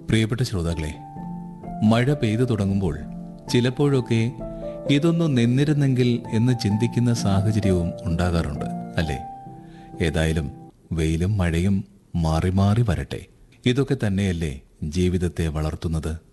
പ്രിയപ്പെട്ട ശ്രോതാക്കളെ, മഴ പെയ്തു തുടങ്ങുമ്പോൾ ചിലപ്പോഴൊക്കെ ഇതൊന്നു നിന്നിരുന്നെങ്കിൽ എന്ന് ചിന്തിക്കുന്ന സാഹചര്യവും ഉണ്ടാകാറുണ്ട്, അല്ലേ? ഏതായാലും വെയിലും മഴയും മാറി മാറി വരട്ടെ. ഇതൊക്കെ തന്നെയല്ലേ ജീവിതത്തെ വളർത്തുന്നത്?